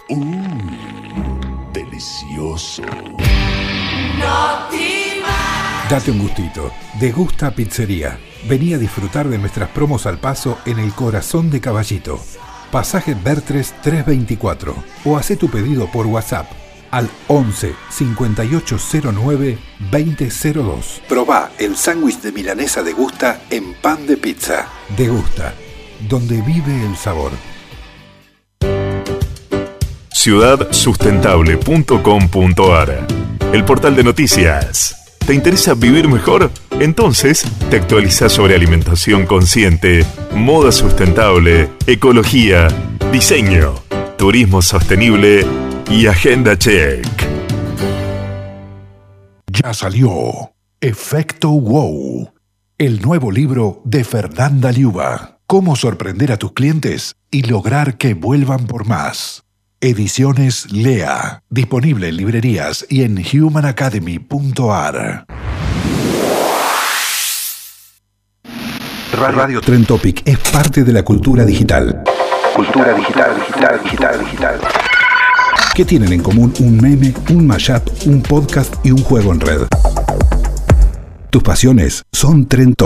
Delicioso. Date un gustito. Degusta Pizzería. Vení a disfrutar de nuestras promos al paso en el corazón de Caballito. Pasaje Bertres 324. O hacé tu pedido por WhatsApp al 11 5809 2002. Probá el sándwich de milanesa Degusta en pan de pizza. Degusta, donde vive el sabor. Ciudadsustentable.com.ar, el portal de noticias. ¿Te interesa vivir mejor? Entonces te actualizás sobre alimentación consciente, moda sustentable, ecología, diseño, turismo sostenible y agenda check. Ya salió Efecto Wow, el nuevo libro de Fernanda Liuba. Cómo sorprender a tus clientes y lograr que vuelvan por más. Ediciones Lea, disponible en librerías y en humanacademy.ar. Radio Trend Topic es parte de la cultura digital. Cultura digital. ¿Qué tienen en común un meme, un mashup, un podcast y un juego en red? Tus pasiones son Trend Topic.